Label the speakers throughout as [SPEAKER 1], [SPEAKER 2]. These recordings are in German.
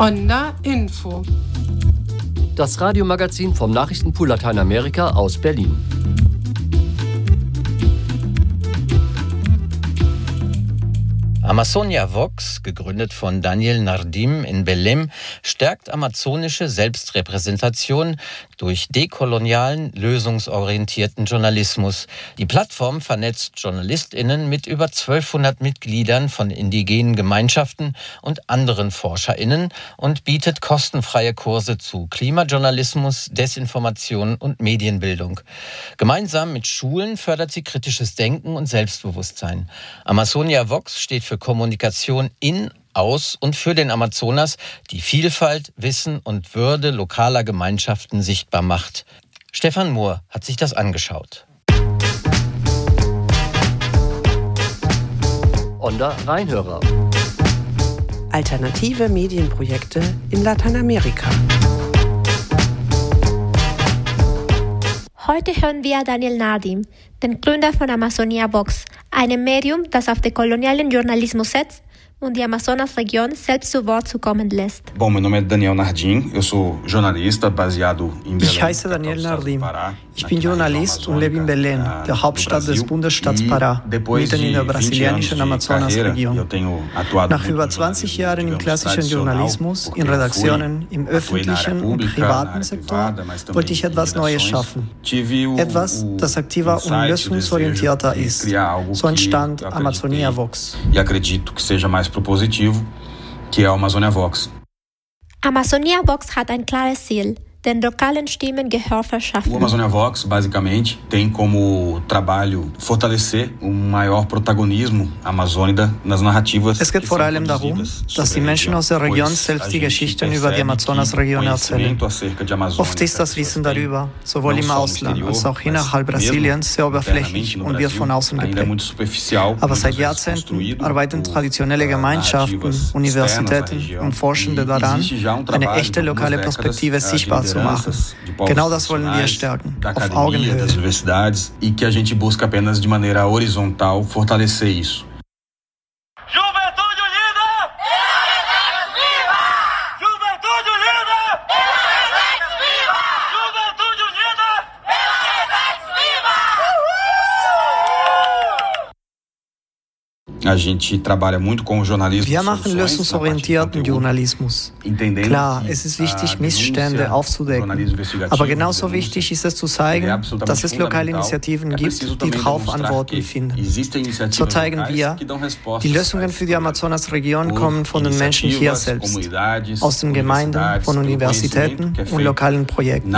[SPEAKER 1] Onda Info.
[SPEAKER 2] Das Radiomagazin vom Nachrichtenpool Lateinamerika aus Berlin.
[SPEAKER 3] Amazonia Vox, gegründet von Daniel Nardim in Belém, stärkt amazonische Selbstrepräsentation durch dekolonialen, lösungsorientierten Journalismus. Die Plattform vernetzt JournalistInnen mit über 1200 Mitgliedern von indigenen Gemeinschaften und anderen ForscherInnen und bietet kostenfreie Kurse zu Klimajournalismus, Desinformation und Medienbildung. Gemeinsam mit Schulen fördert sie kritisches Denken und Selbstbewusstsein. Amazonia Vox steht für Kommunikation in, aus und für den Amazonas, die Vielfalt, Wissen und Würde lokaler Gemeinschaften sichtbar macht. Stefan Mohr hat sich das angeschaut.
[SPEAKER 2] Onda Reinhörer.
[SPEAKER 4] Alternative Medienprojekte in Lateinamerika.
[SPEAKER 5] Heute hören wir Daniel Nardim, den Gründer von Amazonia Vox, einem Medium, das auf dekolonialen Journalismus setzt und die Amazonas-Region selbst zu Wort zu kommen lässt.
[SPEAKER 6] Ich heiße Daniel Nardim. Ich bin Journalist und lebe in Belém, der Hauptstadt des Bundesstaats Pará, mitten in der brasilianischen Amazonas-Region. Nach über 20 Jahren im klassischen Journalismus, in Redaktionen, im öffentlichen und privaten Sektor, wollte ich etwas Neues schaffen. Etwas, das aktiver und lösungsorientierter ist. So entstand Amazonia Vox.
[SPEAKER 7] Propositivo, que é o Amazonia Vox.
[SPEAKER 5] Amazonia Vox hat ein klares Ziel: den lokalen Stimmen Gehör verschaffen.
[SPEAKER 7] O Amazonia Vox, basicamente, tem como trabalho fortalecer maior protagonismo amazônida nas narrativas.
[SPEAKER 6] Es geht vor allem darum, dass die Menschen aus der Region selbst die Geschichten über die Amazonas-Region erzählen. Oft ist das Wissen darüber, sowohl im Ausland als auch innerhalb Brasiliens, sehr oberflächlich und wird von außen geprägt. Aber seit Jahrzehnten arbeiten traditionelle Gemeinschaften, Universitäten und Forschende daran, eine echte lokale Perspektive sichtbar zu machen. Genau das wollen wir stärken, auf Augenhöhe.
[SPEAKER 7] Das universidades e que a gente busca apenas de maneira horizontal fortalecer isso.
[SPEAKER 6] Wir machen lösungsorientierten Journalismus. Klar, es ist wichtig, Missstände aufzudecken. Aber genauso wichtig ist es zu zeigen, dass es lokale Initiativen gibt, die darauf Antworten finden. So zeigen wir, die Lösungen für die Amazonas-Region kommen von den Menschen hier selbst, aus den Gemeinden, von Universitäten und lokalen Projekten.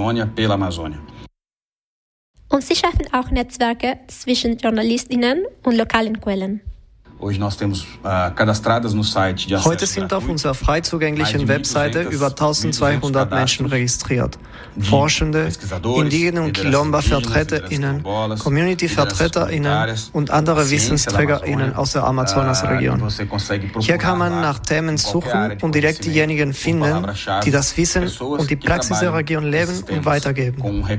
[SPEAKER 5] Und sie schaffen auch Netzwerke zwischen JournalistInnen und lokalen Quellen.
[SPEAKER 6] Heute sind auf unserer frei zugänglichen Webseite über 1200 Menschen registriert. Forschende, indigene und Quilomba-VertreterInnen, Community-VertreterInnen und andere WissensträgerInnen aus der Amazonas-Region. Hier kann man nach Themen suchen und direkt diejenigen finden, die das Wissen und die Praxis der Region leben und weitergeben.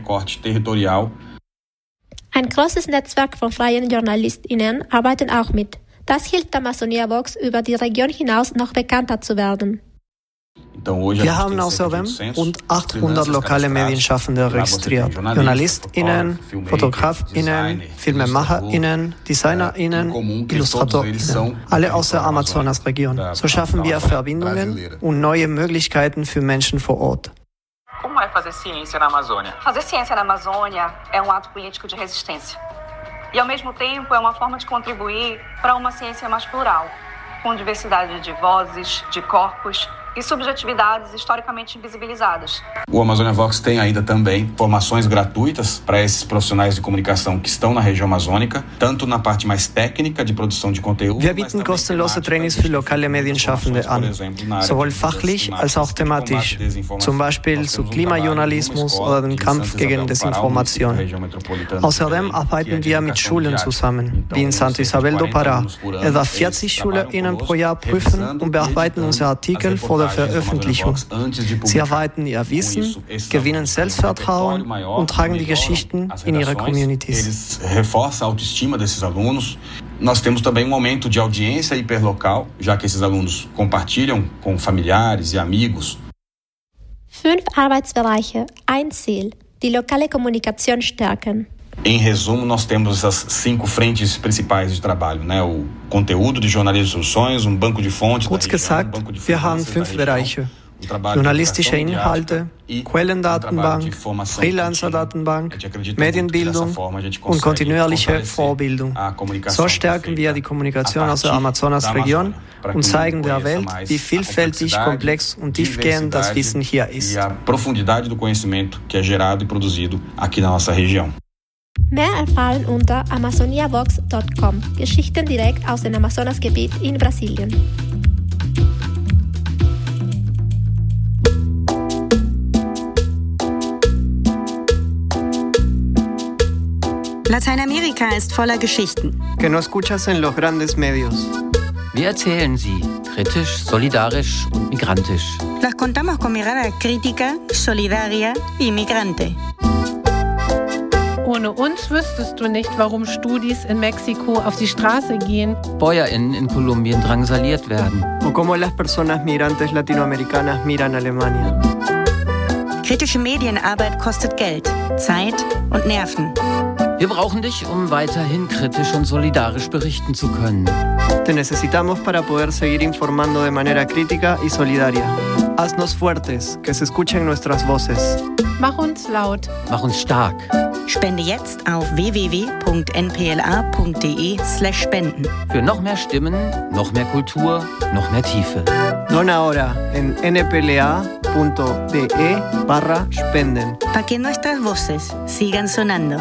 [SPEAKER 5] Ein großes Netzwerk von freien JournalistInnen arbeiten auch mit. Das hilft Amazonia Vox, über die Region hinaus noch bekannter zu werden.
[SPEAKER 6] Wir haben außerdem rund 800 lokale Medienschaffende registriert. JournalistInnen, FotografInnen, FilmemacherInnen, DesignerInnen, IllustratorInnen. Alle aus der Amazonas-Region. So schaffen wir Verbindungen und neue Möglichkeiten für Menschen vor Ort.
[SPEAKER 8] Como é fazer ciência na Amazônia? Fazer ciência na Amazônia é ato político de resistência. E, ao mesmo tempo, é uma forma de contribuir para uma ciência mais plural, com diversidade de vozes, de corpos e subjetividades historicamente invisibilizadas.
[SPEAKER 7] O Amazonia Vox tem ainda também formações gratuitas para esses profissionais de comunicação que estão na região amazônica, tanto na parte mais técnica de produção de conteúdo.
[SPEAKER 6] Wir bieten kostenlose Trainings für lokale Medienschaffende an, sowohl fachlich als auch thematisch, zum Beispiel zu Klimajournalismus oder dem Kampf gegen Desinformation. Außerdem arbeiten wir mit Schulen zusammen, wie in Santa Isabel do Pará. Etwa 40 SchülerInnen pro Jahr prüfen und bearbeiten unsere Artikel vor der Veröffentlichung. Sie erweitern ihr Wissen, gewinnen Selbstvertrauen und tragen die Geschichten in ihre Communities.
[SPEAKER 7] Eles reforçam a autoestima desses alunos, Nós temos também aumento de audiência hiperlocal, já que esses alunos compartilham com familiares e amigos.
[SPEAKER 5] 5 Arbeitsbereiche, ein Ziel, die lokale Kommunikation stärken.
[SPEAKER 7] Em resumo, nós temos essas 5 frentes principais de trabalho, né? O conteúdo de jornalismo de soluções, banco de fontes.
[SPEAKER 6] Kurz gesagt, wir haben 5 Bereiche. Journalistische Inhalte, Quellendatenbank, Freelancer-Datenbank, Medienbildung und kontinuierliche Vorbildung. So stärken wir die Kommunikation aus der Amazonasregion und zeigen der Welt, wie vielfältig, komplex und tiefgehend das Wissen hier ist.
[SPEAKER 7] A profundidade do conhecimento que é gerado e produzido aqui na nossa região.
[SPEAKER 5] Mehr erfahren unter amazoniavox.com. Geschichten direkt aus dem Amazonasgebiet in Brasilien.
[SPEAKER 1] Lateinamerika ist voller Geschichten.
[SPEAKER 6] Que no escuchas en los grandes medios.
[SPEAKER 3] Wir erzählen sie, kritisch, solidarisch und migrantisch.
[SPEAKER 1] Las contamos con mirada crítica, solidaria y migrante.
[SPEAKER 9] Ohne uns wüsstest du nicht, warum Studis in Mexiko auf die Straße gehen.
[SPEAKER 3] BäuerInnen in Kolumbien drangsaliert werden.
[SPEAKER 6] O como las personas migrantes latinoamericanas miran Alemania.
[SPEAKER 1] Kritische Medienarbeit kostet Geld, Zeit und Nerven.
[SPEAKER 3] Wir brauchen dich, um weiterhin kritisch und solidarisch berichten zu können.
[SPEAKER 6] Te necesitamos para poder seguir informando de manera crítica y solidaria. Haznos fuertes, que se escuchen nuestras voces.
[SPEAKER 9] Mach uns laut.
[SPEAKER 3] Mach uns stark.
[SPEAKER 1] Spende jetzt auf www.npla.de/spenden.
[SPEAKER 3] Für noch mehr Stimmen, noch mehr Kultur, noch mehr Tiefe.
[SPEAKER 6] Dona ahora en npla.de/spenden.
[SPEAKER 1] Para que nuestras voces sigan sonando.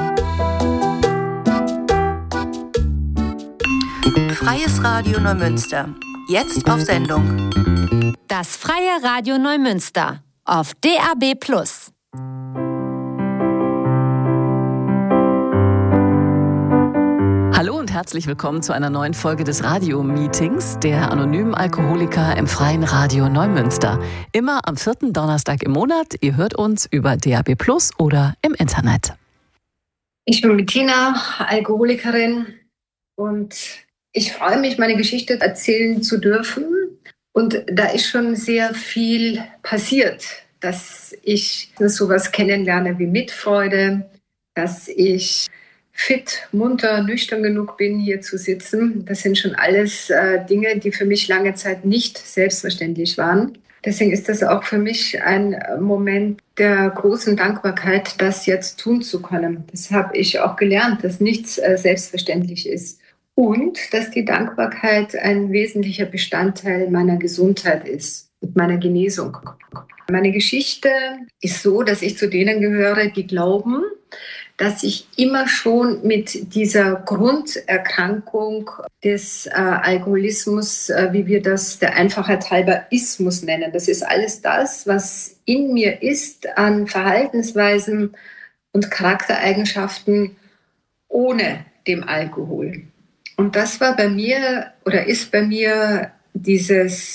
[SPEAKER 10] Freies Radio Neumünster. Jetzt auf Sendung.
[SPEAKER 11] Das Freie Radio Neumünster auf DAB+.
[SPEAKER 12] Hallo und herzlich willkommen zu einer neuen Folge des Radio-Meetings der anonymen Alkoholiker im Freien Radio Neumünster. Immer am 4. Donnerstag im Monat. Ihr hört uns über DAB+ oder im Internet.
[SPEAKER 13] Ich bin Bettina, Alkoholikerin, und ich freue mich, meine Geschichte erzählen zu dürfen. Und da ist schon sehr viel passiert, dass ich sowas kennenlerne wie Mitfreude, dass ich fit, munter, nüchtern genug bin, hier zu sitzen. Das sind schon alles Dinge, die für mich lange Zeit nicht selbstverständlich waren. Deswegen ist das auch für mich ein Moment der großen Dankbarkeit, das jetzt tun zu können. Das habe ich auch gelernt, dass nichts selbstverständlich ist. Und dass die Dankbarkeit ein wesentlicher Bestandteil meiner Gesundheit ist und meiner Genesung. Meine Geschichte ist so, dass ich zu denen gehöre, die glauben, dass ich immer schon mit dieser Grunderkrankung des Alkoholismus, wie wir das der Einfachheit halber Ismus nennen, das ist alles das, was in mir ist an Verhaltensweisen und Charaktereigenschaften ohne dem Alkohol. Und das war bei mir oder ist bei mir dieses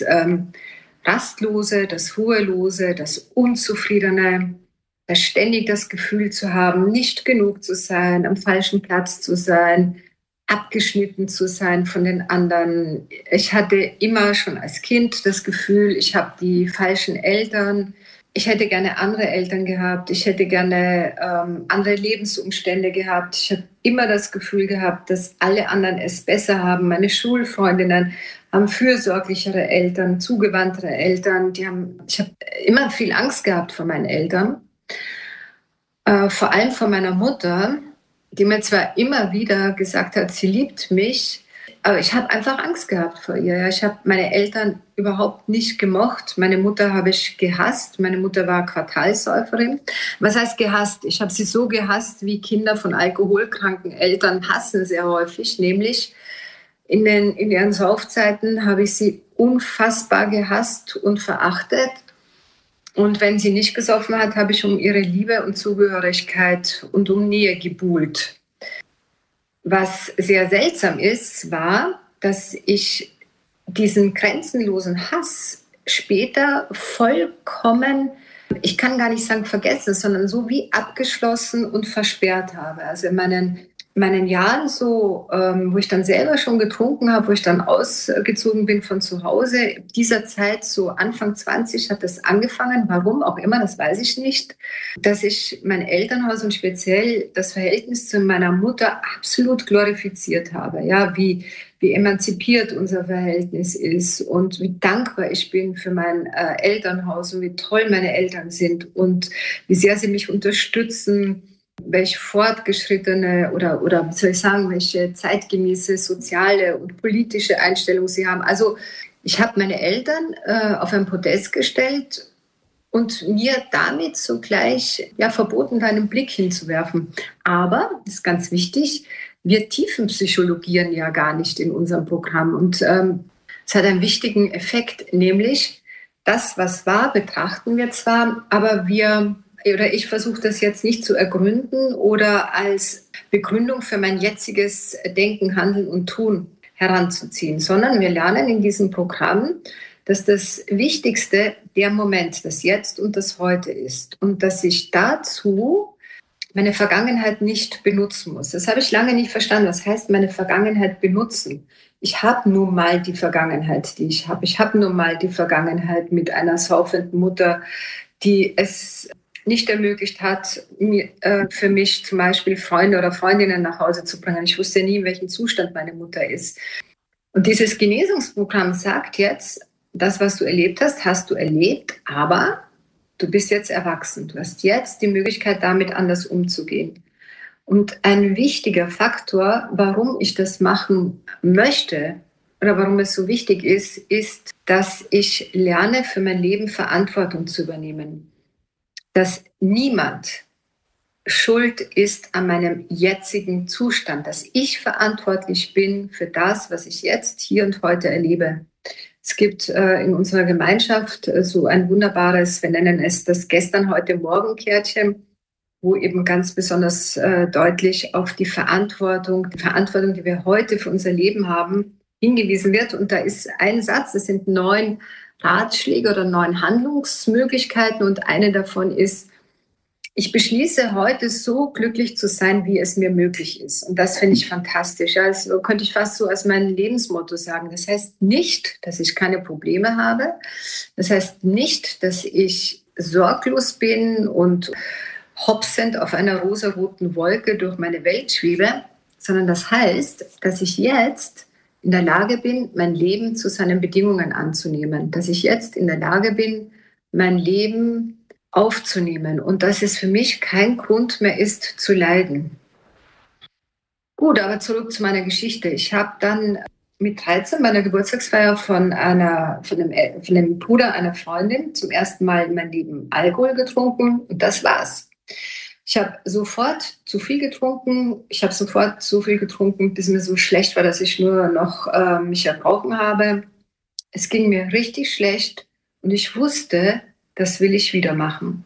[SPEAKER 13] Rastlose, das Ruhelose, das Unzufriedene, ständig das Gefühl zu haben, nicht genug zu sein, am falschen Platz zu sein, abgeschnitten zu sein von den anderen. Ich hatte immer schon als Kind das Gefühl, ich habe die falschen Eltern. Ich hätte gerne andere Eltern gehabt. Ich hätte gerne andere Lebensumstände gehabt. Ich habe immer das Gefühl gehabt, dass alle anderen es besser haben. Meine Schulfreundinnen haben fürsorglichere Eltern, zugewandtere Eltern. Ich habe immer viel Angst gehabt vor meinen Eltern. Vor allem von meiner Mutter, die mir zwar immer wieder gesagt hat, sie liebt mich, aber ich habe einfach Angst gehabt vor ihr. Ich habe meine Eltern überhaupt nicht gemocht. Meine Mutter habe ich gehasst. Meine Mutter war Quartalsäuferin. Was heißt gehasst? Ich habe sie so gehasst, wie Kinder von alkoholkranken Eltern hassen sehr häufig. Nämlich in ihren Saufzeiten habe ich sie unfassbar gehasst und verachtet. Und wenn sie nicht gesoffen hat, habe ich um ihre Liebe und Zugehörigkeit und um Nähe gebuhlt. Was sehr seltsam ist, war, dass ich diesen grenzenlosen Hass später vollkommen, ich kann gar nicht sagen vergessen, sondern so wie abgeschlossen und versperrt habe. Also in meinen meinen Jahren so, wo ich dann selber schon getrunken habe, wo ich dann ausgezogen bin von zu Hause, dieser Zeit, so Anfang 20 hat das angefangen, warum auch immer, das weiß ich nicht, dass ich mein Elternhaus und speziell das Verhältnis zu meiner Mutter absolut glorifiziert habe, ja, wie emanzipiert unser Verhältnis ist und wie dankbar ich bin für mein Elternhaus und wie toll meine Eltern sind und wie sehr sie mich unterstützen, welche fortgeschrittene oder wie soll ich sagen, welche zeitgemäße soziale und politische Einstellung sie haben. Also ich habe meine Eltern auf ein Podest gestellt und mir damit sogleich verboten, da einen Blick hinzuwerfen. Aber, das ist ganz wichtig, wir tiefenpsychologieren ja gar nicht in unserem Programm. Und es hat einen wichtigen Effekt, nämlich das, was war, betrachten wir zwar, aber ich versuche das jetzt nicht zu ergründen oder als Begründung für mein jetziges Denken, Handeln und Tun heranzuziehen, sondern wir lernen in diesem Programm, dass das Wichtigste der Moment, das Jetzt und das Heute ist und dass ich dazu meine Vergangenheit nicht benutzen muss. Das habe ich lange nicht verstanden. Was heißt meine Vergangenheit benutzen? Ich habe nun mal die Vergangenheit, die ich habe. Ich habe nun mal die Vergangenheit mit einer saufenden Mutter, die es nicht ermöglicht hat, für mich zum Beispiel Freunde oder Freundinnen nach Hause zu bringen. Ich wusste nie, in welchem Zustand meine Mutter ist. Und dieses Genesungsprogramm sagt jetzt, das, was du erlebt hast, hast du erlebt, aber du bist jetzt erwachsen. Du hast jetzt die Möglichkeit, damit anders umzugehen. Und ein wichtiger Faktor, warum ich das machen möchte oder warum es so wichtig ist, ist, dass ich lerne, für mein Leben Verantwortung zu übernehmen. Dass niemand schuld ist an meinem jetzigen Zustand, dass ich verantwortlich bin für das, was ich jetzt, hier und heute erlebe. Es gibt in unserer Gemeinschaft so ein wunderbares, wir nennen es das Gestern-Heute-Morgen-Kärtchen, wo eben ganz besonders deutlich auf die Verantwortung, die wir heute für unser Leben haben, hingewiesen wird. Und da ist ein Satz, das sind 9 Ratschläge oder 9 Handlungsmöglichkeiten und eine davon ist, ich beschließe heute so glücklich zu sein, wie es mir möglich ist. Und das finde ich fantastisch. Also könnte ich fast so als mein Lebensmotto sagen. Das heißt nicht, dass ich keine Probleme habe. Das heißt nicht, dass ich sorglos bin und hopsend auf einer rosaroten Wolke durch meine Welt schwebe, sondern das heißt, dass ich jetzt in der Lage bin, mein Leben zu seinen Bedingungen anzunehmen, dass ich jetzt in der Lage bin, mein Leben aufzunehmen und dass es für mich kein Grund mehr ist, zu leiden. Gut, aber zurück zu meiner Geschichte. Ich habe dann mit 13 bei einer Geburtstagsfeier von dem Bruder einer Freundin zum ersten Mal in meinem Leben Alkohol getrunken und das war's. Ich habe sofort zu viel getrunken. Ich habe sofort so viel getrunken, bis mir so schlecht war, dass ich nur noch mich erbrochen habe. Es ging mir richtig schlecht und ich wusste, das will ich wieder machen.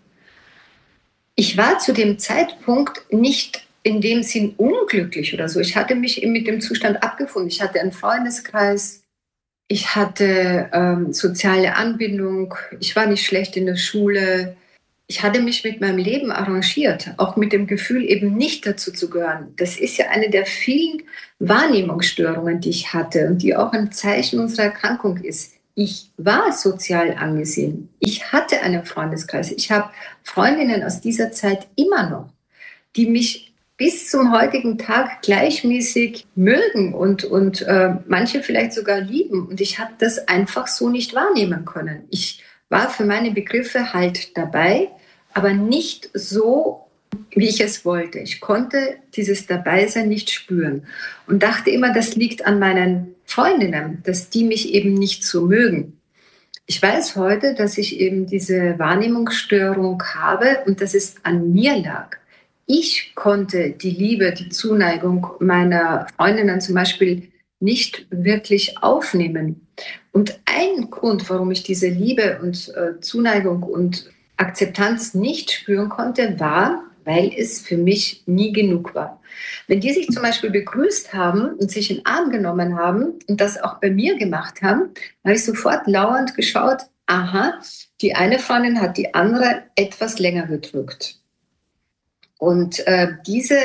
[SPEAKER 13] Ich war zu dem Zeitpunkt nicht in dem Sinn unglücklich oder so. Ich hatte mich eben mit dem Zustand abgefunden. Ich hatte einen Freundeskreis, ich hatte soziale Anbindung, ich war nicht schlecht in der Schule. Ich hatte mich mit meinem Leben arrangiert, auch mit dem Gefühl, eben nicht dazu zu gehören. Das ist ja eine der vielen Wahrnehmungsstörungen, die ich hatte und die auch ein Zeichen unserer Erkrankung ist. Ich war sozial angesehen. Ich hatte einen Freundeskreis. Ich habe Freundinnen aus dieser Zeit immer noch, die mich bis zum heutigen Tag gleichmäßig mögen und manche vielleicht sogar lieben. Und ich habe das einfach so nicht wahrnehmen können. Ich war für meine Begriffe halt dabei, aber nicht so, wie ich es wollte. Ich konnte dieses Dabeisein nicht spüren und dachte immer, das liegt an meinen Freundinnen, dass die mich eben nicht so mögen. Ich weiß heute, dass ich eben diese Wahrnehmungsstörung habe und dass es an mir lag. Ich konnte die Liebe, die Zuneigung meiner Freundinnen zum Beispiel nicht wirklich aufnehmen. Und ein Grund, warum ich diese Liebe und Zuneigung und Akzeptanz nicht spüren konnte, war, weil es für mich nie genug war. Wenn die sich zum Beispiel begrüßt haben und sich in den Arm genommen haben und das auch bei mir gemacht haben, habe ich sofort lauernd geschaut, aha, die eine Freundin hat die andere etwas länger gedrückt. Und diese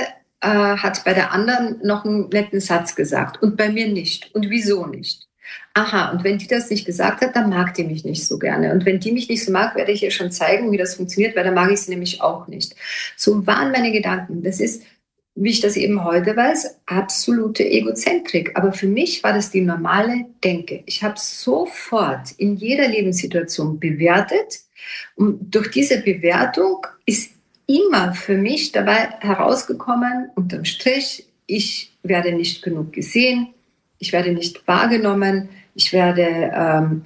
[SPEAKER 13] hat bei der anderen noch einen netten Satz gesagt und bei mir nicht. Und wieso nicht? Aha, und wenn die das nicht gesagt hat, dann mag die mich nicht so gerne. Und wenn die mich nicht so mag, werde ich ihr schon zeigen, wie das funktioniert, weil dann mag ich sie nämlich auch nicht. So waren meine Gedanken. Das ist, wie ich das eben heute weiß, absolute Egozentrik. Aber für mich war das die normale Denke. Ich habe sofort in jeder Lebenssituation bewertet. Und durch diese Bewertung ist immer für mich dabei herausgekommen, unterm Strich, ich werde nicht genug gesehen, ich werde nicht wahrgenommen, ich werde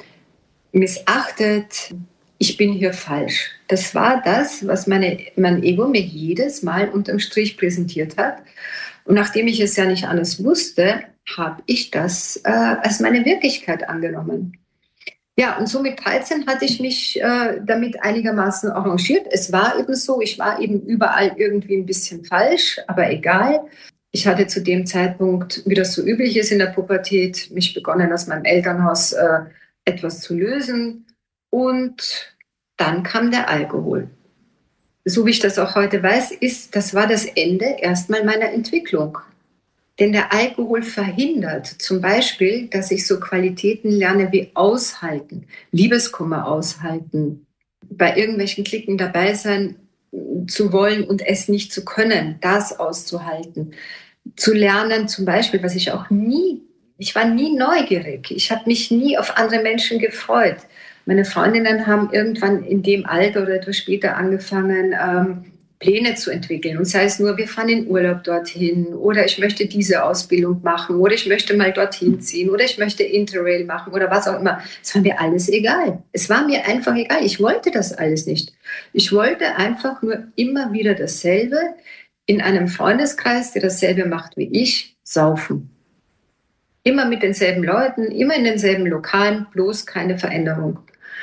[SPEAKER 13] missachtet, ich bin hier falsch. Das war das, was mein Ego mir jedes Mal unterm Strich präsentiert hat. Und nachdem ich es ja nicht anders wusste, habe ich das als meine Wirklichkeit angenommen. Ja, und so mit 13 hatte ich mich damit einigermaßen arrangiert. Es war eben so, ich war eben überall irgendwie ein bisschen falsch, aber egal. Ich hatte zu dem Zeitpunkt, wie das so üblich ist in der Pubertät, mich begonnen, aus meinem Elternhaus etwas zu lösen. Und dann kam der Alkohol. So wie ich das auch heute weiß, das war das Ende erstmal meiner Entwicklung. Denn der Alkohol verhindert zum Beispiel, dass ich so Qualitäten lerne wie aushalten, Liebeskummer aushalten, bei irgendwelchen Klicken dabei sein zu wollen und es nicht zu können, das auszuhalten. Zu lernen zum Beispiel, was ich war nie neugierig. Ich habe mich nie auf andere Menschen gefreut. Meine Freundinnen haben irgendwann in dem Alter oder etwas später angefangen, Pläne zu entwickeln. Und sei es nur, wir fahren in Urlaub dorthin oder ich möchte diese Ausbildung machen oder ich möchte mal dorthin ziehen oder ich möchte Interrail machen oder was auch immer. Es war mir alles egal. Es war mir einfach egal. Ich wollte das alles nicht. Ich wollte einfach nur immer wieder dasselbe in einem Freundeskreis, der dasselbe macht wie ich, saufen. Immer mit denselben Leuten, immer in denselben Lokalen, bloß keine Veränderung.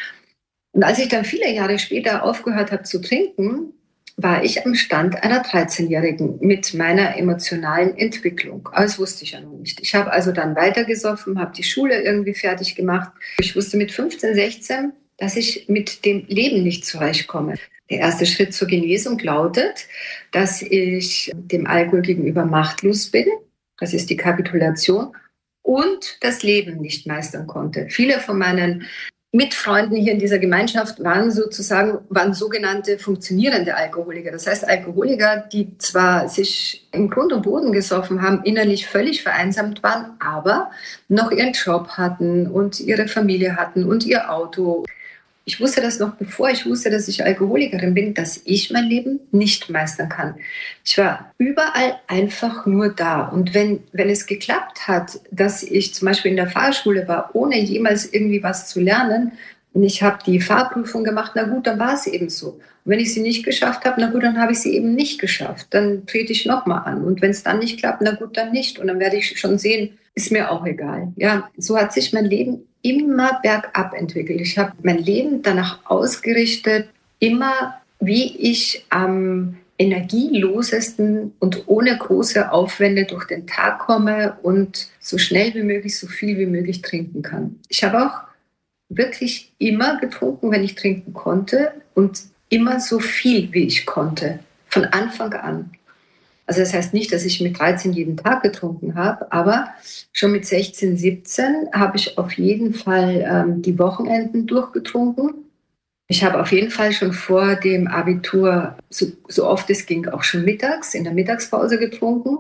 [SPEAKER 13] Und als ich dann viele Jahre später aufgehört habe zu trinken, war ich am Stand einer 13-Jährigen mit meiner emotionalen Entwicklung. Aber das wusste ich ja noch nicht. Ich habe also dann weitergesoffen, habe die Schule irgendwie fertig gemacht. Ich wusste mit 15, 16, dass ich mit dem Leben nicht zurechtkomme. Der erste Schritt zur Genesung lautet, dass ich dem Alkohol gegenüber machtlos bin. Das ist die Kapitulation. Und das Leben nicht meistern konnte. Viele von meinen Mitfreunden hier in dieser Gemeinschaft waren sogenannte funktionierende Alkoholiker. Das heißt Alkoholiker, die zwar sich im Grund und Boden gesoffen haben, innerlich völlig vereinsamt waren, aber noch ihren Job hatten und ihre Familie hatten und ihr Auto. Ich wusste das noch, bevor ich wusste, dass ich Alkoholikerin bin, dass ich mein Leben nicht meistern kann. Ich war überall einfach nur da. Und wenn es geklappt hat, dass ich zum Beispiel in der Fahrschule war, ohne jemals irgendwie was zu lernen, und ich habe die Fahrprüfung gemacht, na gut, dann war es eben so. Und wenn ich sie nicht geschafft habe, na gut, dann habe ich sie eben nicht geschafft. Dann trete ich nochmal an. Und wenn es dann nicht klappt, na gut, dann nicht. Und dann werde ich schon sehen, ist mir auch egal. Ja, so hat sich mein Leben immer bergab entwickelt. Ich habe mein Leben danach ausgerichtet, immer wie ich am energielosesten und ohne große Aufwände durch den Tag komme und so schnell wie möglich, so viel wie möglich trinken kann. Ich habe auch wirklich immer getrunken, wenn ich trinken konnte und immer so viel, wie ich konnte, von Anfang an. Also das heißt nicht, dass ich mit 13 jeden Tag getrunken habe, aber schon mit 16, 17 habe ich auf jeden Fall die Wochenenden durchgetrunken. Ich habe auf jeden Fall schon vor dem Abitur, so oft es ging, auch schon mittags, in der Mittagspause getrunken.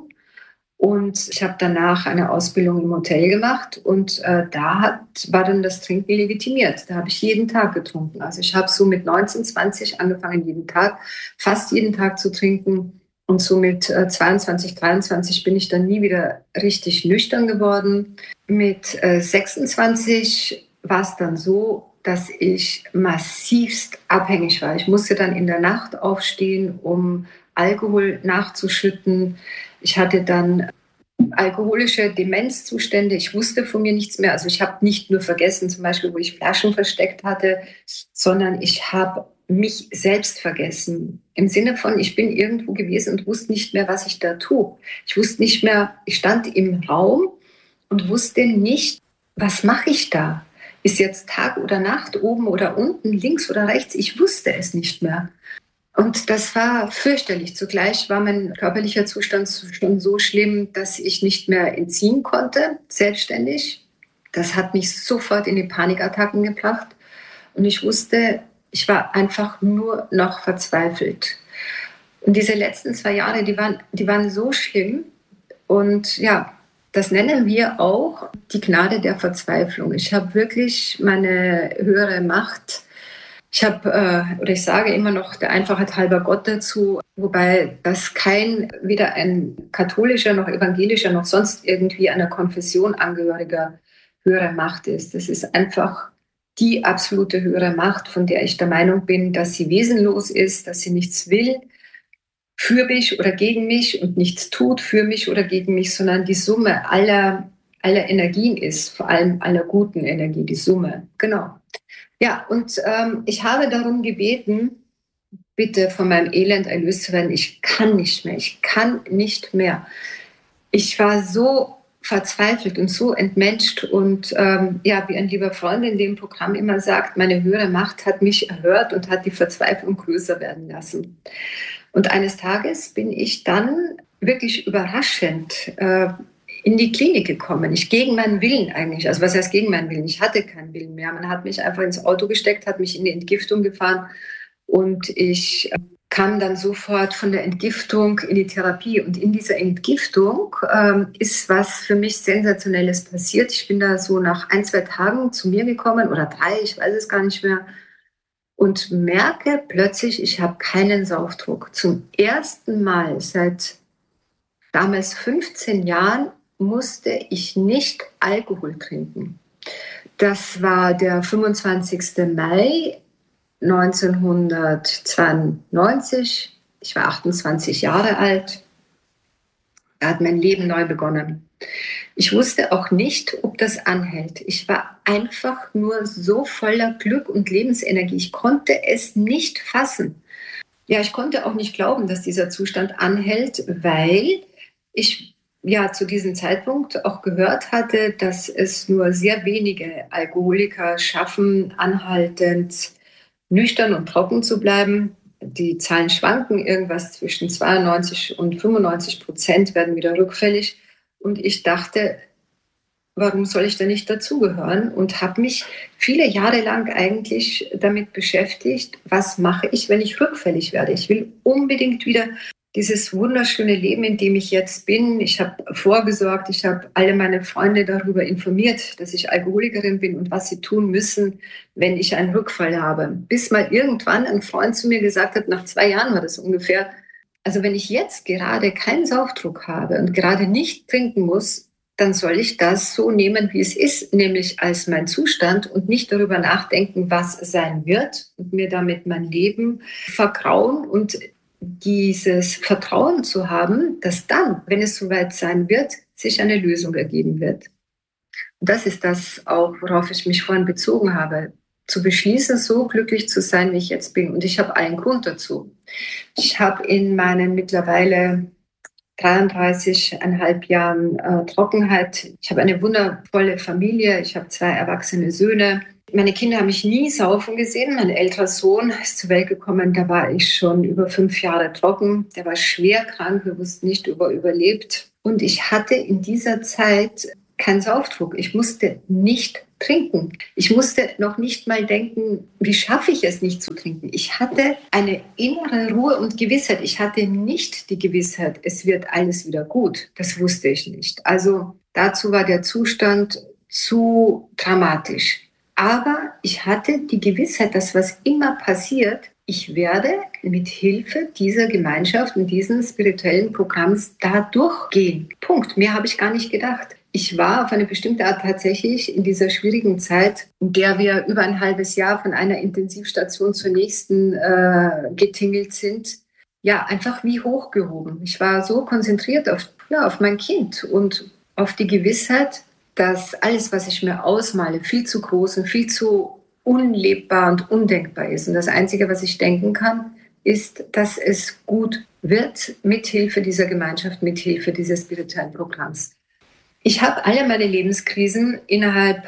[SPEAKER 13] Und ich habe danach eine Ausbildung im Hotel gemacht und war dann das Trinken legitimiert. Da habe ich jeden Tag getrunken. Also ich habe so mit 19, 20 angefangen, fast jeden Tag zu trinken. Und so mit 22, 23 bin ich dann nie wieder richtig nüchtern geworden. Mit 26 war es dann so, dass ich massivst abhängig war. Ich musste dann in der Nacht aufstehen, um Alkohol nachzuschütten. Ich hatte dann alkoholische Demenzzustände. Ich wusste von mir nichts mehr. Also ich habe nicht nur vergessen, zum Beispiel, wo ich Flaschen versteckt hatte, sondern ich habe mich selbst vergessen. Im Sinne von, ich bin irgendwo gewesen und wusste nicht mehr, was ich da tue. Ich wusste nicht mehr, ich stand im Raum und wusste nicht, was mache ich da? Ist jetzt Tag oder Nacht, oben oder unten, links oder rechts? Ich wusste es nicht mehr. Und das war fürchterlich. Zugleich war mein körperlicher Zustand schon so schlimm, dass ich nicht mehr entziehen konnte, selbstständig. Das hat mich sofort in die Panikattacken gebracht. Und ich wusste, ich war einfach nur noch verzweifelt. Und diese letzten 2 Jahre, die waren so schlimm. Und ja, das nennen wir auch die Gnade der Verzweiflung. Ich habe wirklich meine höhere Macht. Ich sage immer noch der Einfachheit halber Gott dazu, wobei das weder ein katholischer noch evangelischer noch sonst irgendwie einer Konfession angehöriger höhere Macht ist. Das ist einfach die absolute höhere Macht, von der ich der Meinung bin, dass sie wesenlos ist, dass sie nichts will für mich oder gegen mich und nichts tut für mich oder gegen mich, sondern die Summe aller Energien ist, vor allem aller guten Energie, die Summe. Genau. Ja, und ich habe darum gebeten, bitte von meinem Elend erlöst zu werden. Ich kann nicht mehr. Ich war so verzweifelt und so entmenscht und wie ein lieber Freund in dem Programm immer sagt, meine höhere Macht hat mich erhört und hat die Verzweiflung größer werden lassen. Und eines Tages bin ich dann wirklich überraschend in die Klinik gekommen. Ich gegen meinen Willen eigentlich. Also was heißt gegen meinen Willen? Ich hatte keinen Willen mehr. Man hat mich einfach ins Auto gesteckt, hat mich in die Entgiftung gefahren und ich kam dann sofort von der Entgiftung in die Therapie. Und in dieser Entgiftung ist was für mich Sensationelles passiert. Ich bin da so nach 1-2 Tagen zu mir gekommen oder 3, ich weiß es gar nicht mehr. Und merke plötzlich, ich habe keinen Saufdruck. Zum ersten Mal seit damals 15 Jahren musste ich nicht Alkohol trinken. Das war der 25. Mai 1992. Ich war 28 Jahre alt. Da hat mein Leben neu begonnen. Ich wusste auch nicht, ob das anhält. Ich war einfach nur so voller Glück und Lebensenergie. Ich konnte es nicht fassen. Ja, ich konnte auch nicht glauben, dass dieser Zustand anhält, weil ich zu diesem Zeitpunkt auch gehört hatte, dass es nur sehr wenige Alkoholiker schaffen, anhaltend nüchtern und trocken zu bleiben. Die Zahlen schwanken, irgendwas zwischen 92% und 95% werden wieder rückfällig. Und ich dachte, warum soll ich da nicht dazugehören? Und habe mich viele Jahre lang eigentlich damit beschäftigt, was mache ich, wenn ich rückfällig werde? Ich will unbedingt wieder dieses wunderschöne Leben, in dem ich jetzt bin. Ich habe vorgesorgt, ich habe alle meine Freunde darüber informiert, dass ich Alkoholikerin bin und was sie tun müssen, wenn ich einen Rückfall habe. Bis mal irgendwann ein Freund zu mir gesagt hat, nach 2 Jahren war das ungefähr, also wenn ich jetzt gerade keinen Saufdruck habe und gerade nicht trinken muss, dann soll ich das so nehmen, wie es ist, nämlich als mein Zustand und nicht darüber nachdenken, was sein wird und mir damit mein Leben vergrauen und dieses Vertrauen zu haben, dass dann, wenn es soweit sein wird, sich eine Lösung ergeben wird. Und das ist das auch, worauf ich mich vorhin bezogen habe. Zu beschließen, so glücklich zu sein, wie ich jetzt bin. Und ich habe einen Grund dazu. Ich habe in meinen mittlerweile 33,5 Jahren Trockenheit, ich habe eine wundervolle Familie, ich habe 2 erwachsene Söhne. Meine Kinder haben mich nie saufen gesehen. Mein älterer Sohn ist zur Welt gekommen, da war ich schon über 5 Jahre trocken. Der war schwer krank, wir wussten nicht, ob er überlebt. Und ich hatte in dieser Zeit keinen Saufdruck. Ich musste nicht trinken. Ich musste noch nicht mal denken, wie schaffe ich es nicht zu trinken. Ich hatte eine innere Ruhe und Gewissheit. Ich hatte nicht die Gewissheit, es wird alles wieder gut. Das wusste ich nicht. Also dazu war der Zustand zu dramatisch. Aber ich hatte die Gewissheit, dass was immer passiert, ich werde mit Hilfe dieser Gemeinschaft und dieses spirituellen Programms da durchgehen. Punkt. Mehr habe ich gar nicht gedacht. Ich war auf eine bestimmte Art tatsächlich in dieser schwierigen Zeit, in der wir über ein halbes Jahr von einer Intensivstation zur nächsten getingelt sind, einfach wie hochgehoben. Ich war so konzentriert auf mein Kind und auf die Gewissheit, dass alles, was ich mir ausmale, viel zu groß und viel zu unlebbar und undenkbar ist. Und das Einzige, was ich denken kann, ist, dass es gut wird mit Hilfe dieser Gemeinschaft, mit Hilfe dieses spirituellen Programms. Ich habe alle meine Lebenskrisen innerhalb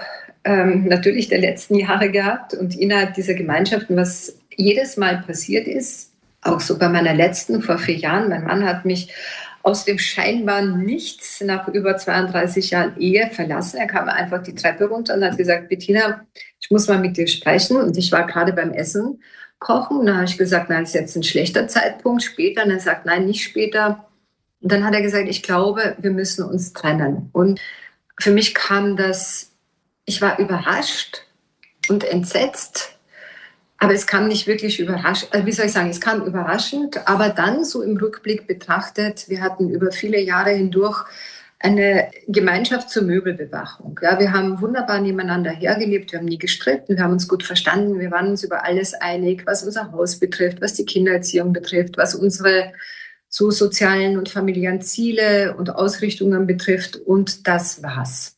[SPEAKER 13] natürlich der letzten Jahre gehabt und innerhalb dieser Gemeinschaften, was jedes Mal passiert ist, Auch so bei meiner letzten, vor 4 Jahren. Mein Mann hat mich aus dem scheinbar Nichts nach über 32 Jahren Ehe verlassen. Er kam einfach die Treppe runter und hat gesagt, Bettina, ich muss mal mit dir sprechen. Und ich war gerade beim Essen kochen. Und dann habe ich gesagt, nein, ist jetzt ein schlechter Zeitpunkt, später. Und er sagt, nein, nicht später. Und dann hat er gesagt, ich glaube, wir müssen uns trennen. Und für mich kam das, ich war überrascht und entsetzt. Aber es kam nicht wirklich überraschend, es kam überraschend, aber dann so im Rückblick betrachtet, wir hatten über viele Jahre hindurch eine Gemeinschaft zur Möbelbewachung. Ja, wir haben wunderbar nebeneinander hergelebt, wir haben nie gestritten, wir haben uns gut verstanden, wir waren uns über alles einig, was unser Haus betrifft, was die Kindererziehung betrifft, was unsere so sozialen und familiären Ziele und Ausrichtungen betrifft, und das war's.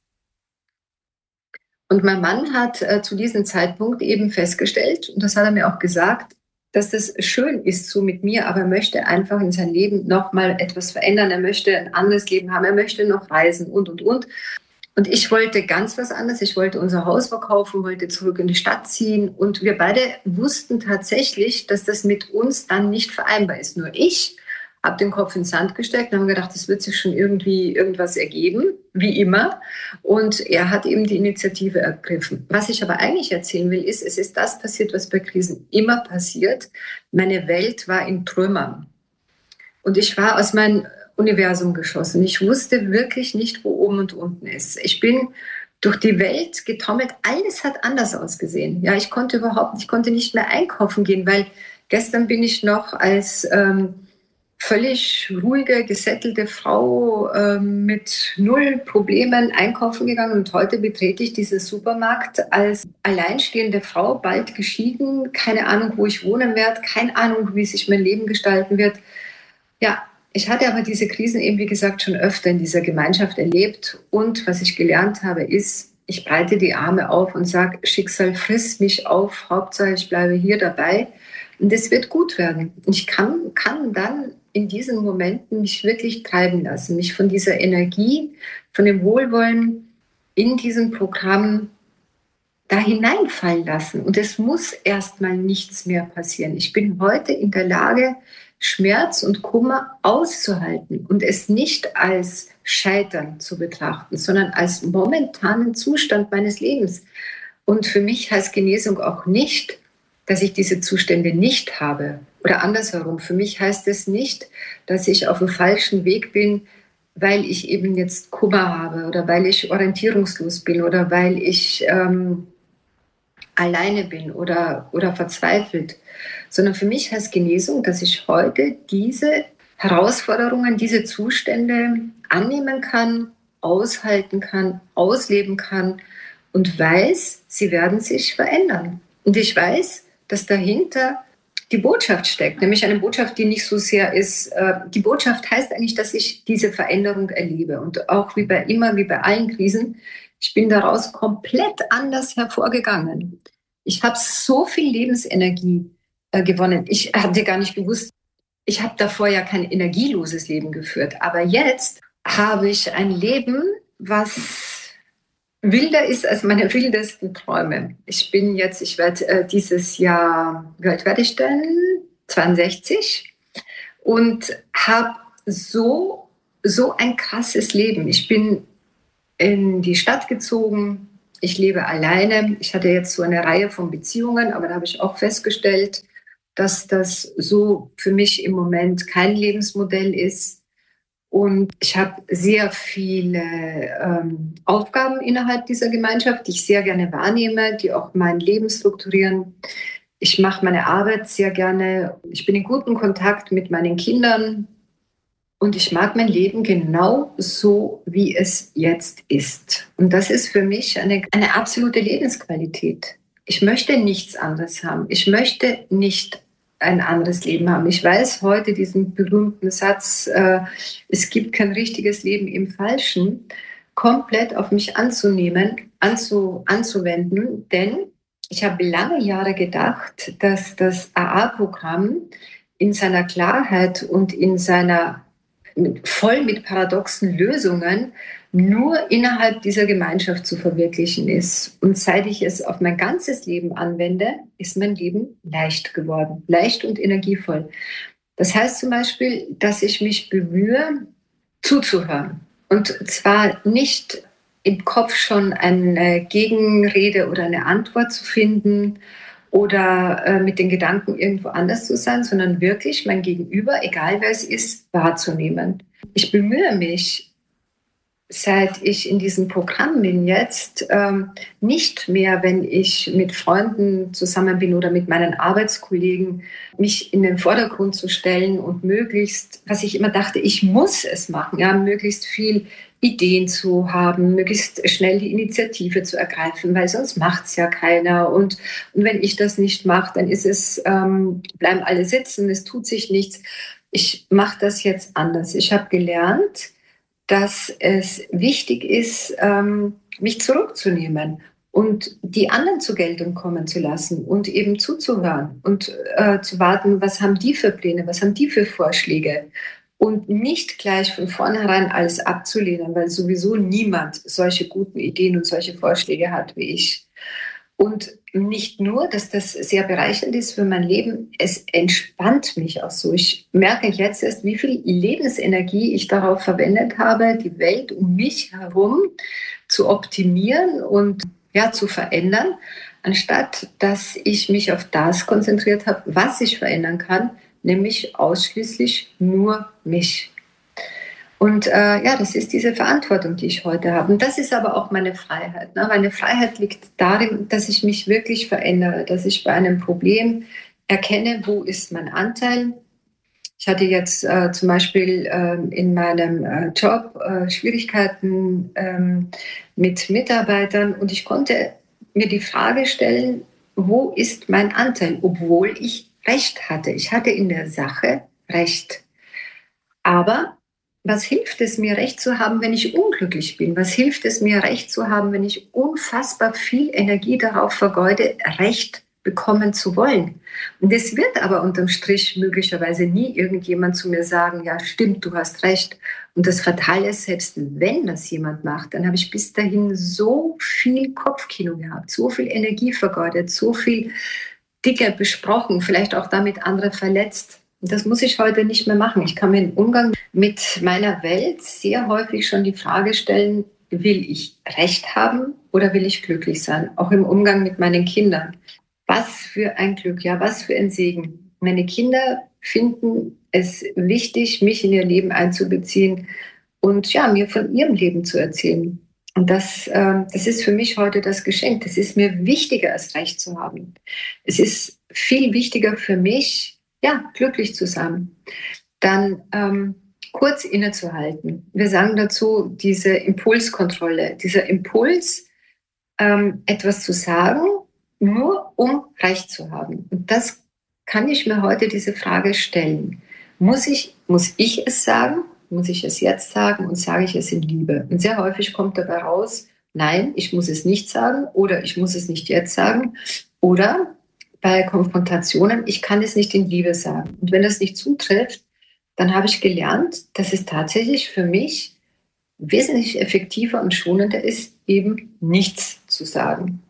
[SPEAKER 13] Und mein Mann hat zu diesem Zeitpunkt eben festgestellt, und das hat er mir auch gesagt, dass das schön ist so mit mir, aber er möchte einfach in seinem Leben nochmal etwas verändern. Er möchte ein anderes Leben haben, er möchte noch reisen und. Und ich wollte ganz was anderes. Ich wollte unser Haus verkaufen, wollte zurück in die Stadt ziehen. Und wir beide wussten tatsächlich, dass das mit uns dann nicht vereinbar ist. Nur ich habe den Kopf ins Sand gesteckt und habe gedacht, es wird sich schon irgendwie irgendwas ergeben, wie immer. Und er hat eben die Initiative ergriffen. Was ich aber eigentlich erzählen will, ist, es ist das passiert, was bei Krisen immer passiert. Meine Welt war in Trümmern. Und ich war aus meinem Universum geschossen. Ich wusste wirklich nicht, wo oben und unten ist. Ich bin durch die Welt getaumelt. Alles hat anders ausgesehen. Ja, ich konnte nicht mehr einkaufen gehen, weil gestern bin ich noch als völlig ruhige, gesettelte Frau mit 0 Problemen einkaufen gegangen, und heute betrete ich diesen Supermarkt als alleinstehende Frau, bald geschieden, keine Ahnung, wo ich wohnen werde, keine Ahnung, wie sich mein Leben gestalten wird. Ja, ich hatte aber diese Krisen eben, wie gesagt, schon öfter in dieser Gemeinschaft erlebt, und was ich gelernt habe, ist, ich breite die Arme auf und sage, Schicksal, friss mich auf, Hauptsache ich bleibe hier dabei, und es wird gut werden. Und ich kann dann in diesen Momenten mich wirklich treiben lassen, mich von dieser Energie, von dem Wohlwollen in diesem Programm da hineinfallen lassen. Und es muss erstmal nichts mehr passieren. Ich bin heute in der Lage, Schmerz und Kummer auszuhalten und es nicht als Scheitern zu betrachten, sondern als momentanen Zustand meines Lebens. Und für mich heißt Genesung auch nicht, dass ich diese Zustände nicht habe. Oder andersherum, für mich heißt es nicht, dass ich auf dem falschen Weg bin, weil ich eben jetzt Kummer habe oder weil ich orientierungslos bin oder weil ich alleine bin oder verzweifelt. Sondern für mich heißt Genesung, dass ich heute diese Herausforderungen, diese Zustände annehmen kann, aushalten kann, ausleben kann und weiß, sie werden sich verändern. Und ich weiß, dass dahinter die Botschaft steckt, nämlich eine Botschaft, die nicht so sehr ist. Die Botschaft heißt eigentlich, dass ich diese Veränderung erlebe. Und auch wie bei allen Krisen, ich bin daraus komplett anders hervorgegangen. Ich habe so viel Lebensenergie gewonnen. Ich hatte gar nicht gewusst, ich habe davor ja kein energieloses Leben geführt. Aber jetzt habe ich ein Leben, was wilder ist als meine wildesten Träume. Ich werde dieses Jahr, wie alt werde ich denn? 62 und habe so ein krasses Leben. Ich bin in die Stadt gezogen, ich lebe alleine. Ich hatte jetzt so eine Reihe von Beziehungen, aber da habe ich auch festgestellt, dass das so für mich im Moment kein Lebensmodell ist. Und ich habe sehr viele Aufgaben innerhalb dieser Gemeinschaft, die ich sehr gerne wahrnehme, die auch mein Leben strukturieren. Ich mache meine Arbeit sehr gerne. Ich bin in gutem Kontakt mit meinen Kindern. Und ich mag mein Leben genau so, wie es jetzt ist. Und das ist für mich eine absolute Lebensqualität. Ich möchte nichts anderes haben. Ich möchte nicht ein anderes Leben haben. Ich weiß heute diesen berühmten Satz, es gibt kein richtiges Leben im Falschen, komplett auf mich anzuwenden, denn ich habe lange Jahre gedacht, dass das AA-Programm in seiner Klarheit und in seiner voll mit paradoxen Lösungen nur innerhalb dieser Gemeinschaft zu verwirklichen ist. Und seit ich es auf mein ganzes Leben anwende, ist mein Leben leicht geworden, leicht und energievoll. Das heißt zum Beispiel, dass ich mich bemühe, zuzuhören. Und zwar nicht im Kopf schon eine Gegenrede oder eine Antwort zu finden oder mit den Gedanken irgendwo anders zu sein, sondern wirklich mein Gegenüber, egal wer es ist, wahrzunehmen. Ich bemühe mich, seit ich in diesem Programm bin jetzt, nicht mehr, wenn ich mit Freunden zusammen bin oder mit meinen Arbeitskollegen, mich in den Vordergrund zu stellen und möglichst, was ich immer dachte, ich muss es machen, ja, möglichst viel Ideen zu haben, möglichst schnell die Initiative zu ergreifen, weil sonst macht es ja keiner. Und wenn ich das nicht mache, dann ist es, bleiben alle sitzen, es tut sich nichts. Ich mache das jetzt anders. Ich habe gelernt, dass es wichtig ist, mich zurückzunehmen und die anderen zur Geltung kommen zu lassen und eben zuzuhören und zu warten, was haben die für Pläne, was haben die für Vorschläge und nicht gleich von vornherein alles abzulehnen, weil sowieso niemand solche guten Ideen und solche Vorschläge hat wie ich. Und nicht nur, dass das sehr bereichernd ist für mein Leben, es entspannt mich auch so. Ich merke jetzt erst, wie viel Lebensenergie ich darauf verwendet habe, die Welt um mich herum zu optimieren und ja, zu verändern, anstatt dass ich mich auf das konzentriert habe, was ich verändern kann, nämlich ausschließlich nur mich. Und ja, das ist diese Verantwortung, die ich heute habe. Und das ist aber auch meine Freiheit. Ne? Meine Freiheit liegt darin, dass ich mich wirklich verändere, dass ich bei einem Problem erkenne, wo ist mein Anteil. Ich hatte jetzt zum Beispiel in meinem Job Schwierigkeiten mit Mitarbeitern und ich konnte mir die Frage stellen, wo ist mein Anteil, obwohl ich Recht hatte. Ich hatte in der Sache Recht. Aber was hilft es mir, Recht zu haben, wenn ich unglücklich bin? Was hilft es mir, Recht zu haben, wenn ich unfassbar viel Energie darauf vergeude, Recht bekommen zu wollen? Und es wird aber unterm Strich möglicherweise nie irgendjemand zu mir sagen, ja stimmt, du hast recht. Und das Fatale ist, selbst wenn das jemand macht, dann habe ich bis dahin so viel Kopfkino gehabt, so viel Energie vergeudet, so viel Dinge besprochen, vielleicht auch damit andere verletzt. Das muss ich heute nicht mehr machen. Ich kann mir im Umgang mit meiner Welt sehr häufig schon die Frage stellen, will ich Recht haben oder will ich glücklich sein? Auch im Umgang mit meinen Kindern. Was für ein Glück, ja, was für ein Segen. Meine Kinder finden es wichtig, mich in ihr Leben einzubeziehen und ja, mir von ihrem Leben zu erzählen. Und das ist für mich heute das Geschenk. Das ist mir wichtiger, als Recht zu haben. Es ist viel wichtiger für mich, ja, glücklich zu sein. Dann kurz innezuhalten. Wir sagen dazu diese Impulskontrolle. Dieser Impuls, etwas zu sagen, nur um Recht zu haben. Und das kann ich mir heute diese Frage stellen. Muss ich es sagen? Muss ich es jetzt sagen und sage ich es in Liebe? Und sehr häufig kommt dabei raus, nein, ich muss es nicht sagen oder ich muss es nicht jetzt sagen oder bei Konfrontationen, ich kann es nicht in Liebe sagen. Und wenn das nicht zutrifft, dann habe ich gelernt, dass es tatsächlich für mich wesentlich effektiver und schonender ist, eben nichts zu sagen.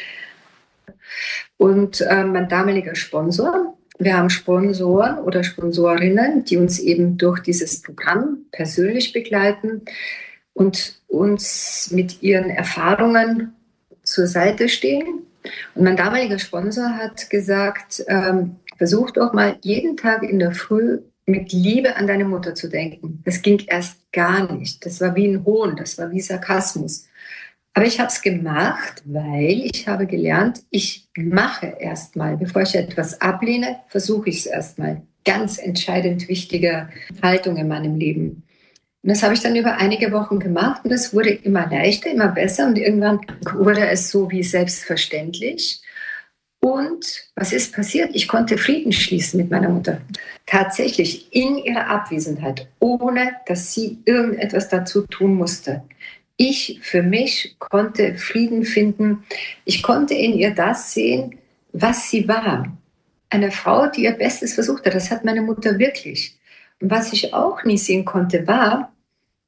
[SPEAKER 13] Und mein damaliger Sponsor, wir haben Sponsoren oder Sponsorinnen, die uns eben durch dieses Programm persönlich begleiten und uns mit ihren Erfahrungen zur Seite stehen. Und mein damaliger Sponsor hat gesagt, versuch doch mal jeden Tag in der Früh mit Liebe an deine Mutter zu denken. Das ging erst gar nicht. Das war wie ein Hohn, das war wie Sarkasmus. Aber ich habe es gemacht, weil ich habe gelernt, ich mache erstmal, bevor ich etwas ablehne, versuche ich es erstmal. Ganz entscheidend wichtige Haltung in meinem Leben. Und das habe ich dann über einige Wochen gemacht und es wurde immer leichter, immer besser und irgendwann wurde es so wie selbstverständlich. Und was ist passiert? Ich konnte Frieden schließen mit meiner Mutter. Tatsächlich in ihrer Abwesenheit, ohne dass sie irgendetwas dazu tun musste. Ich für mich konnte Frieden finden. Ich konnte in ihr das sehen, was sie war. Eine Frau, die ihr Bestes versucht hat. Das hat meine Mutter wirklich. Und was ich auch nie sehen konnte, war,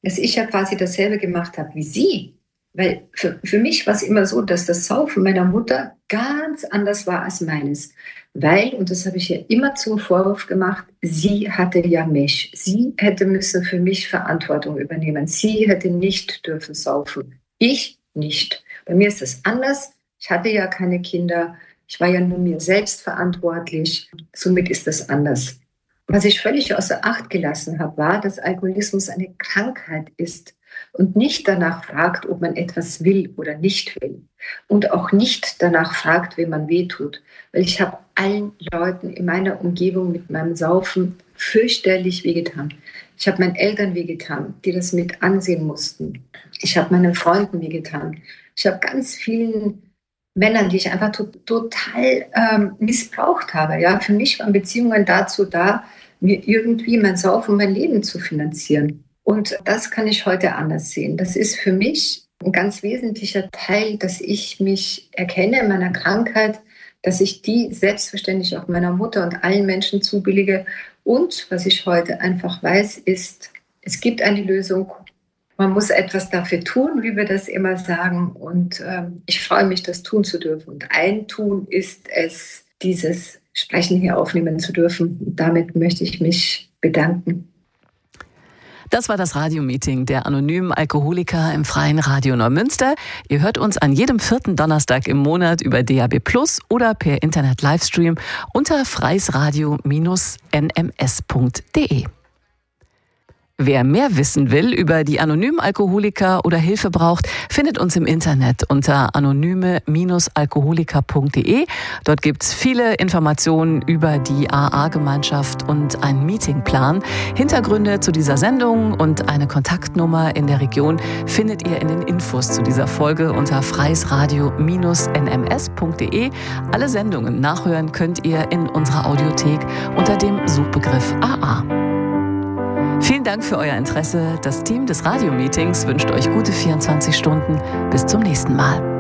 [SPEAKER 13] dass ich ja quasi dasselbe gemacht habe wie sie. Weil für mich war es immer so, dass das Saufen meiner Mutter ganz anders war als meines. Weil, und das habe ich ja immer zum Vorwurf gemacht, sie hatte ja mich. Sie hätte müssen für mich Verantwortung übernehmen. Sie hätte nicht dürfen saufen. Ich nicht. Bei mir ist das anders. Ich hatte ja keine Kinder. Ich war ja nur mir selbst verantwortlich. Somit ist das anders. Was ich völlig außer Acht gelassen habe, war, dass Alkoholismus eine Krankheit ist und nicht danach fragt, ob man etwas will oder nicht will. Und auch nicht danach fragt, wem man wehtut. Weil ich habe allen Leuten in meiner Umgebung mit meinem Saufen fürchterlich wehgetan. Ich habe meinen Eltern wehgetan, die das mit ansehen mussten. Ich habe meinen Freunden wehgetan. Ich habe ganz vielen Männern, die ich einfach total missbraucht habe. Ja? Für mich waren Beziehungen dazu da, mir irgendwie mein Saufen, mein Leben zu finanzieren. Und das kann ich heute anders sehen. Das ist für mich ein ganz wesentlicher Teil, dass ich mich erkenne in meiner Krankheit, dass ich die selbstverständlich auch meiner Mutter und allen Menschen zubillige. Und was ich heute einfach weiß, ist, es gibt eine Lösung. Man muss etwas dafür tun, wie wir das immer sagen. Und ich freue mich, das tun zu dürfen. Und ein Tun ist es, dieses Sprechen hier aufnehmen zu dürfen. Und damit möchte ich mich bedanken.
[SPEAKER 12] Das war das Radiomeeting der anonymen Alkoholiker im Freien Radio Neumünster. Ihr hört uns an jedem 4. Donnerstag im Monat über DAB+ oder per Internet-Livestream unter freiesradio-nms.de. Wer mehr wissen will über die anonymen Alkoholiker oder Hilfe braucht, findet uns im Internet unter anonyme-alkoholiker.de. Dort gibt's viele Informationen über die AA-Gemeinschaft und einen Meetingplan. Hintergründe zu dieser Sendung und eine Kontaktnummer in der Region findet ihr in den Infos zu dieser Folge unter freiesradio-nms.de. Alle Sendungen nachhören könnt ihr in unserer Audiothek unter dem Suchbegriff AA. Vielen Dank für euer Interesse. Das Team des Radiomeetings wünscht euch gute 24 Stunden. Bis zum nächsten Mal.